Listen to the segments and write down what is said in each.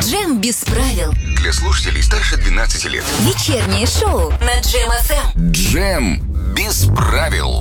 Джем без правил. Для слушателей старше 12 лет. Вечернее шоу на Джем ФМ. Джем без правил.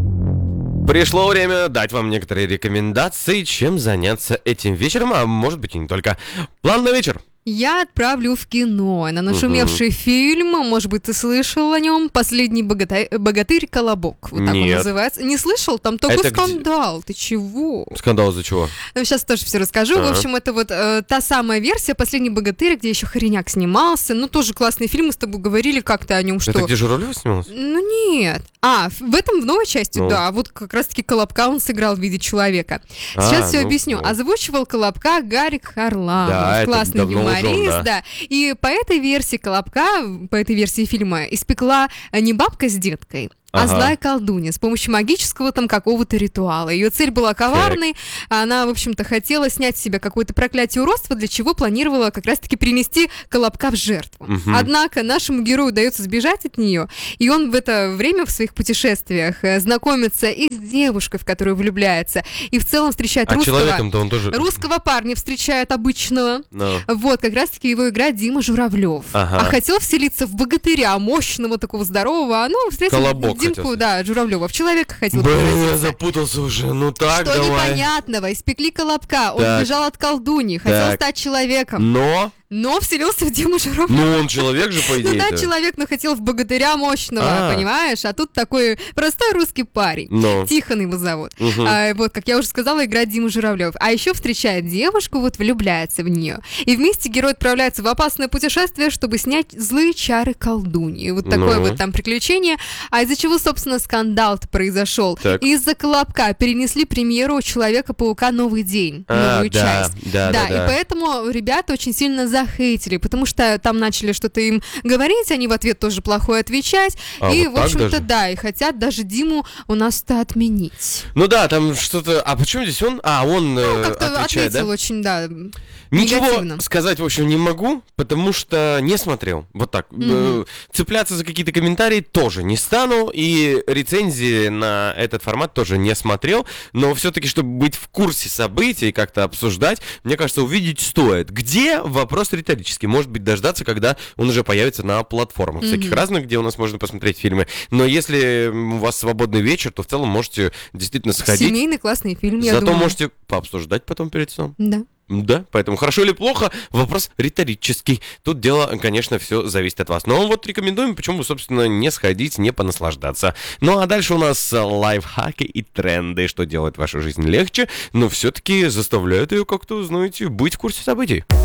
Пришло время дать вам некоторые рекомендации, чем заняться этим вечером, а может быть и не только. План на вечер. Я отправлю в кино на нашумевший фильм, может быть, ты слышал о нем, «Последний богатырь Колобок». Вот так Нет. он называется. Не слышал? Там такой Это скандал. Ты чего? Скандал из-за чего? Ну, сейчас тоже все расскажу. В общем, это вот та самая версия «Последний богатырь», где еще Хореняк снимался. Ну, тоже классный фильм, мы с тобой говорили как-то о нем, что... Это где Журавлев снимался? Ну, нет. В этом в новой части, да. Вот как раз-таки Колобка он сыграл в виде человека. Сейчас все объясню. Озвучивал Колобка Гарик Харламов. Да, классный это давно юморист, да. И по этой версии Колобка, по этой версии фильма, испекла не бабка с деткой, а злая колдунья с помощью магического там какого-то ритуала. Ее цель была коварной, она, в общем-то, хотела снять с себя какое-то проклятие уродства, для чего планировала как раз-таки принести Колобка в жертву. Однако нашему герою удается сбежать от нее, и он в это время в своих путешествиях знакомится и с девушкой, в которую влюбляется, и в целом встречает человеком-то он тоже... русского парня встречает обычного. Вот, как раз-таки его играет Дима Журавлев. А хотел вселиться в богатыря, мощного, такого здорового, встретил Колобок. Димку, да, Журавлева, в человека хотел. Блин, я запутался уже, ну так, что давай. непонятного, испекли Колобка, он сбежал от колдуньи, хотел стать человеком. Но вселился в Диму Журавлева. Ну, он человек же, по идее. Ну да, человек, но хотел в богатыря мощного, понимаешь? А тут такой простой русский парень. Тихон его зовут. Вот, как я уже сказала, играет Дима Журавлев. А еще встречает девушку, вот влюбляется в нее. И вместе герой отправляется в опасное путешествие, чтобы снять злые чары колдуньи. Вот такое вот там приключение. А из-за чего, собственно, скандал-то произошел? Из-за Колобка перенесли премьеру Человека-паука «Новый день», новую часть. Да, и поэтому ребята очень сильно захейтили, потому что там начали что-то им говорить, они в ответ тоже плохое отвечать, и, вот в общем-то, даже? Да, и хотят даже Диму у нас-то отменить. Ну да, там что-то... А почему здесь он? Он как-то отвечает, ответил да? очень, да, Ничего негативно. сказать, в общем, не могу, потому что не смотрел. Вот так. Цепляться за какие-то комментарии тоже не стану, и рецензии на этот формат тоже не смотрел, но все-таки, чтобы быть в курсе событий и как-то обсуждать, мне кажется, увидеть стоит. Где? Вопрос риторический. Может быть, дождаться, когда он уже появится на платформах всяких разных, где у нас можно посмотреть фильмы. Но если у вас свободный вечер, то в целом можете действительно сходить. Семейный классный фильм, я думаю. Зато думаю. можете пообсуждать потом перед сном. Да. Да, поэтому хорошо или плохо, вопрос риторический. Тут дело, конечно, все зависит от вас. Но вот рекомендуем, почему бы, собственно, не сходить, не понаслаждаться. Ну, а дальше у нас лайфхаки и тренды, что делает вашу жизнь легче, но все-таки заставляют ее как-то, знаете, быть в курсе событий.